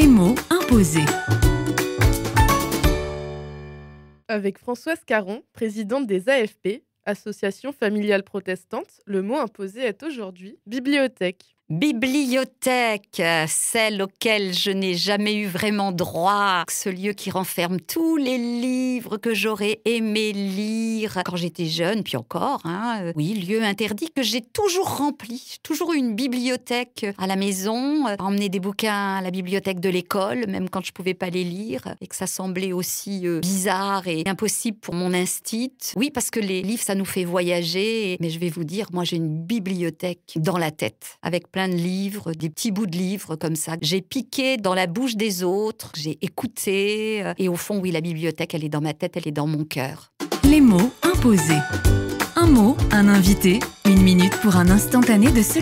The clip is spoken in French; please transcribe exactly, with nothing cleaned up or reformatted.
mots imposés. Avec Françoise Caron, présidente des A F P, Association familiale protestante, le mot imposé est aujourd'hui bibliothèque. Bibliothèque, celle auquel je n'ai jamais eu vraiment droit, ce lieu qui renferme tous les livres que j'aurais aimé lire quand j'étais jeune, puis encore, hein. Oui, lieu interdit que j'ai toujours rempli. J'ai toujours eu une bibliothèque à la maison, emmener des bouquins à la bibliothèque de l'école, même quand je pouvais pas les lire, et que ça semblait aussi euh, bizarre et impossible pour mon instinct. Oui, parce que les livres, ça nous fait voyager, mais je vais vous dire, moi j'ai une bibliothèque dans la tête, avec plein de livres, des petits bouts de livres comme ça. J'ai piqué dans la bouche des autres, j'ai écouté. Et au fond, oui, la bibliothèque, elle est dans ma tête, elle est dans mon cœur. Les mots imposés. Un mot, un invité, une minute pour un instantané de ce